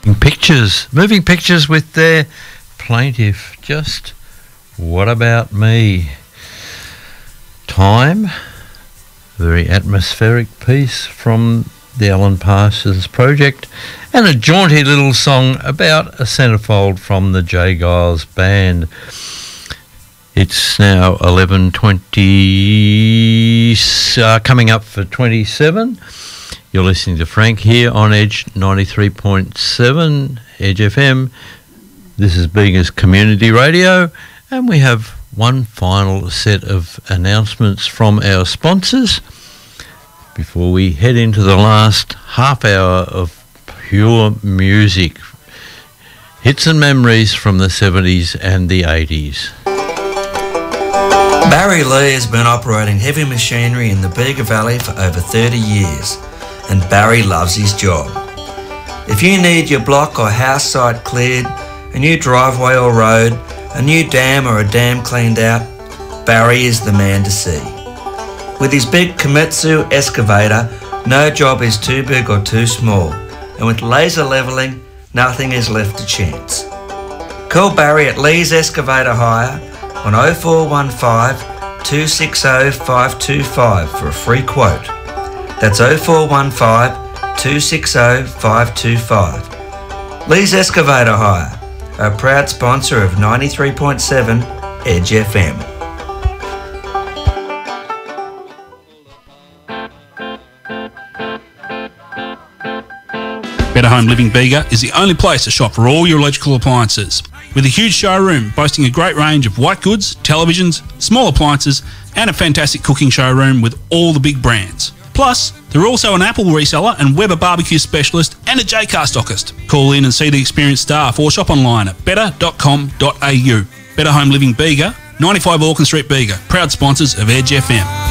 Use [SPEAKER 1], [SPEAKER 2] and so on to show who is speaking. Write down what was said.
[SPEAKER 1] Moving Pictures with their plaintiff, Just What About Me? Time, very atmospheric piece from the Alan Parsons Project, and a jaunty little song about a centerfold from the J. Giles Band. It's now 11:20, coming up for 27. You're listening to Frank here on Edge 93.7, Edge FM. This is Bega's Community Radio, and we have one final set of announcements from our sponsors before we head into the last half hour of pure music. Hits and memories from the 70s and the 80s.
[SPEAKER 2] Barry Lee has been operating heavy machinery in the Bega Valley for over 30 years, and Barry loves his job. If you need your block or house site cleared, a new driveway or road, a new dam or a dam cleaned out, Barry is the man to see. With his big Komatsu excavator, no job is too big or too small, and with laser levelling, nothing is left to chance. Call Barry at Lee's Excavator Hire on 0415 260 525 for a free quote. That's 0415 260 525. Lee's Excavator Hire, a proud sponsor of 93.7 Edge FM.
[SPEAKER 3] Better Home Living Bega is the only place to shop for all your electrical appliances. With a huge showroom boasting a great range of white goods, televisions, small appliances, and a fantastic cooking showroom with all the big brands. Plus, they're also an Apple reseller and Weber barbecue specialist and a Jaycar stockist. Call in and see the experienced staff or shop online at better.com.au. Better Home Living Bega, 95 Auckland Street, Bega, proud sponsors of Edge FM.